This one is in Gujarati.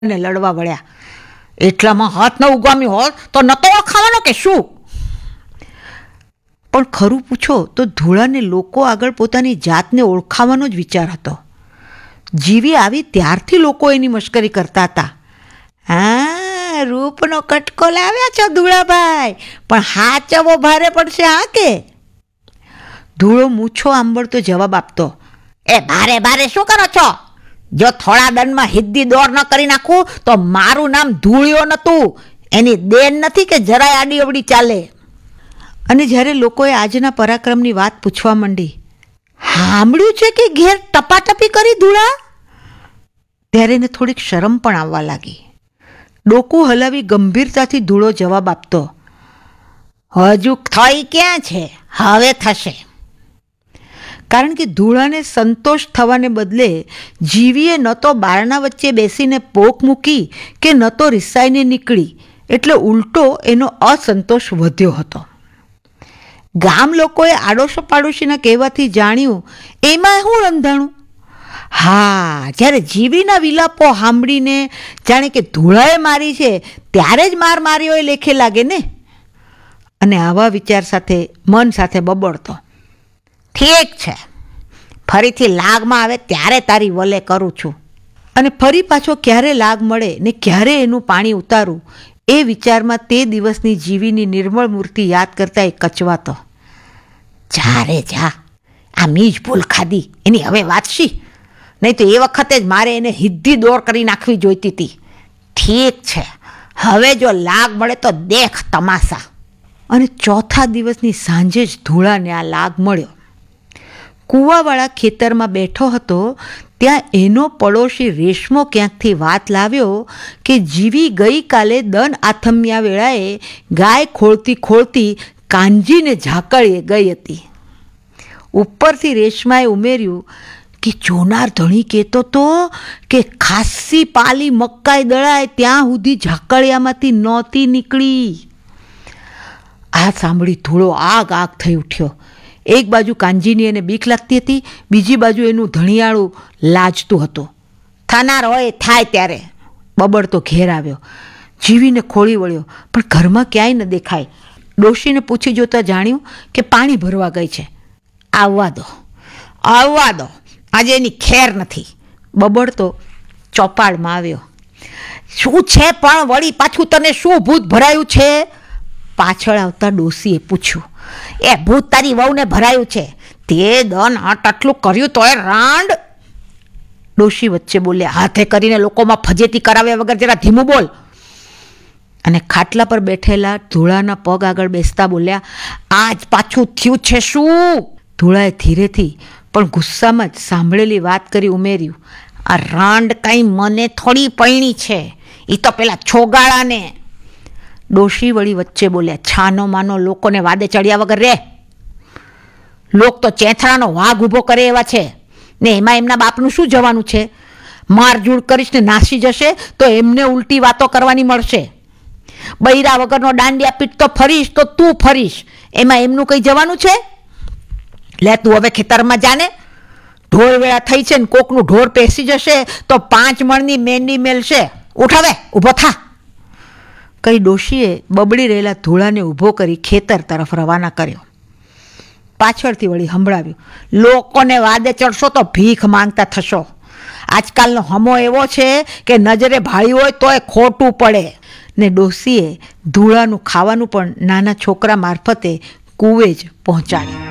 ને લડવા વળ્યા. એટલામાં હાથ ન ઉગામ્યો હોત તો નતો ખાવાનો કે શું? પણ ખરું પૂછો તો ધૂળાને લોકો આગળ પોતાની જાતને ઓળખાવાનો જ વિચાર હતો. જીવી આવી ત્યારથી લોકો એની મશ્કરી કરતા હતા. હા, રૂપનો કટકો લાવ્યા છો ધૂળાભાઈ, પણ હાચવો ભારે પડશે હા કે? ધૂળો મૂછો આંબળતો જવાબ આપતો, એ ભારે ભારે શું કરો છો? જો થોડા દંડમાં હિદ્દી દોર ન કરી નાખું તો મારું નામ ધૂળિયો નહોતું. એની દેન નથી કે જરાય આડી અવડી ચાલે. અને જ્યારે લોકોએ આજના પરાક્રમની વાત પૂછવા માંડી, સાંભળ્યું છે કે ઘેર ટપાટપી કરી ધૂળા? ત્યારે એને થોડીક શરમ પણ આવવા લાગી. ડોકું હલાવી ગંભીરતાથી ધૂળો જવાબ આપતો, હજુ થઈ ક્યાં છે, હવે થશે. કારણ કે ધૂળાને સંતોષ થવાને બદલે જીવીએ ન તો બારણા વચ્ચે બેસીને પોક મૂકી કે ન તો રિસાઈને નીકળી, એટલે ઉલટો એનો અસંતોષ વધ્યો હતો. ગામ લોકોએ આડોશો પાડોશીના કહેવાથી જાણ્યું એમાં શું રંધાણું. હા, જ્યારે જીવીના વિલાપો સાંભળીને જાણે કે ધૂળાએ મારી છે ત્યારે જ માર માર્યો એ લેખે લાગે ને. અને આવા વિચાર સાથે મન સાથે બબડતો, ઠીક છે, ફરીથી લાગમાં આવે ત્યારે તારી વલે કરું છું. અને ફરી પાછો ક્યારે લાગ મળે ને ક્યારે એનું પાણી ઉતારું એ વિચારમાં તે દિવસની જીવીની નિર્મળ મૂર્તિ યાદ કરતા એ કચવાતો. જા રે જા, આ મીજ ભૂલ ખાધી એની હવે વાંચશી, નહીં તો એ વખતે જ મારે એને હિદ્દી દોર કરી નાખવી જોઈતી હતી. ઠીક છે, હવે જો લાગ મળે તો દેખ તમાશા. અને ચોથા દિવસની સાંજે જ ધૂળાને આ લાગ મળ્યો. કૂવાવાળા ખેતરમાં બેઠો હતો ત્યાં એનો પડોશી રેશમો ક્યાંકથી વાત લાવ્યો કે જીવી ગઈકાલે દન આથમ્યા વેળાએ ગાય ખોળતી ખોળતી કાંજીને ઝાકળીએ ગઈ હતી. ઉપરથી રેશમાએ ઉમેર્યું કે જોનાર ધણી કહેતો તો કે ખાસી પાલી મકાઈ દળાય ત્યાં સુધી ઝાકળિયામાંથી નહોતી નીકળી. આ સાંભળી ધૂળો આગ આગ થઈ ઉઠ્યો. એક બાજુ કાંજીની એને બીક લાગતી હતી, બીજી બાજુ એનું ધણિયાળું લાજતું હતું. થનાર હોય થાય ત્યારે બબડતો ઘેર આવ્યો. જીવીને ખોળી વળ્યો પણ ઘરમાં ક્યાંય ન દેખાય. ડોશીને પૂછી જોતા જાણ્યું કે પાણી ભરવા ગઈ છે. આવવા દો, આવવા દો, આજે એની ખેર નથી. બબડતો ચોપાડમાં આવ્યો. શું છે પણ વળી પાછું તને શું ભૂત ભરાયું છે? પાછળ આવતા ડોશીએ પૂછ્યું. એ ભૂત તારી વહુને ભરાયું છે. તે દન આટલું કર્યું તોય રાંડ. ડોશી વચ્ચે બોલ્યા, હાથે કરીને લોકોમાં ફજેતી કરાવ્યા વગર જરા ધીમું બોલ. અને ખાટલા પર બેઠેલા ધૂળાના પગ આગળ બેસતા બોલ્યા, આજ પાછું થયું છે શું? ધૂળાએ ધીરેથી પણ ગુસ્સામાં જ સાંભળેલી વાત કરી ઉમેર્યું, આ રાંડ કંઈ મને થોડી પૈણી છે, એ તો પેલા છોગાળાને. ડોશી વળી વચ્ચે બોલ્યા, છાનો માનો લોકોને વાદે ચડ્યા વગર રે. લોક તો ચેથરાનો વાઘ ઊભો કરે એવા છે ને એમાં એમના બાપનું શું જવાનું છે? મારઝૂડ કરીશ ને નાસી જશે તો એમને ઉલટી વાતો કરવાની મળશે. બૈરા વગરનો દાંડિયા પીટ તો ફરીશ તો તું ફરીશ, એમાં એમનું કંઈ જવાનું છે? લે તું હવે ખેતરમાં જાને. ઢોર વેળા થઈ છે ને કોકનું ઢોર પેસી જશે તો 5 મણની મેંડી મેલશે. ઉઠ હવે, ઊભો થા. કઈ ડોશીએ બબડી રહેલા ધૂળાને ઊભો કરી ખેતર તરફ રવાના કર્યો. પાછળથી વળી સંભળાવ્યું, લોકોને વાદે ચડશો તો ભીખ માંગતા થશો. આજકાલનો હમો એવો છે કે નજરે ભાળી હોય તોય ખોટું પડે. ને ડોશીએ ધૂળાનું ખાવાનું પણ નાના છોકરા મારફતે કૂવે જ પહોંચાડ્યું.